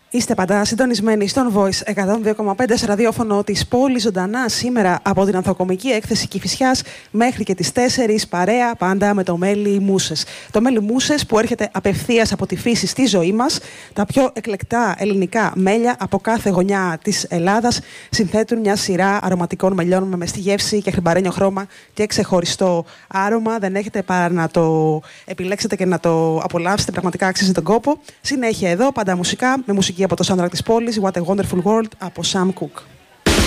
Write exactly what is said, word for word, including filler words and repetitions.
Είστε παντά συντονισμένοι στον Voice εκατόν δύο κόμμα πέντε σε ραδιόφωνο της πόλης, ζωντανά σήμερα από την ανθοκομική έκθεση Κηφισιάς μέχρι και τις τέσσερις, παρέα πάντα με το μέλι Μούσες. Το μέλι Μούσες που έρχεται απευθείας από τη φύση στη ζωή μας. Τα πιο εκλεκτά ελληνικά μέλια από κάθε γωνιά της Ελλάδας συνθέτουν μια σειρά αρωματικών μελιών με μεστή γεύση και χρυμπαρένιο χρώμα και ξεχωριστό άρωμα. Δεν έχετε παρά να το επιλέξετε και να το απολαύσετε. Πραγματικά αξίζει τον κόπο. Συνέχεια εδώ, πάντα μουσικά, με μουσική από το soundtrack της πόλης, What a Wonderful World από Sam Cooke.